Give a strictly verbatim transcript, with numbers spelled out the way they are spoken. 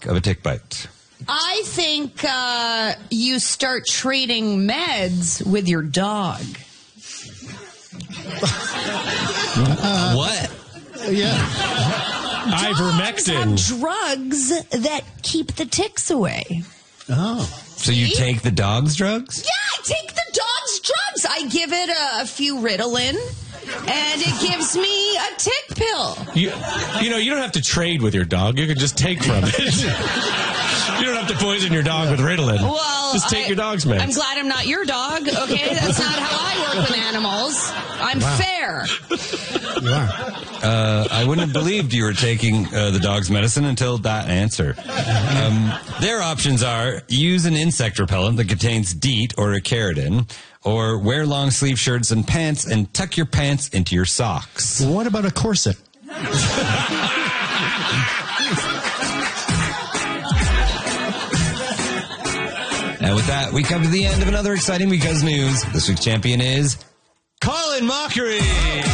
risk of a tick bite? I think uh, you start trading meds with your dog. Uh, what? Yeah. Ivermectin. Dogs have drugs that keep the ticks away. Oh. So you take the dog's drugs? Yeah, I take the dog's drugs. I give it a, a few Ritalin, and it gives me a tick pill. You, you know, you don't have to trade with your dog. You can just take from it. You don't have to poison your dog with Ritalin. Well, just take I, your dog's meds. I'm glad I'm not your dog, okay? That's not how I work with animals. I'm Wow. fair. You are. Uh, I wouldn't have believed you were taking uh, the dog's medicine until that answer. Um, their options are use an insect repellent that contains DEET or a keratin, or wear long sleeve shirts and pants and tuck your pants into your socks. Well, what about a corset? And with that, we come to the end of another exciting Because News. This week's champion is Colin Mockery.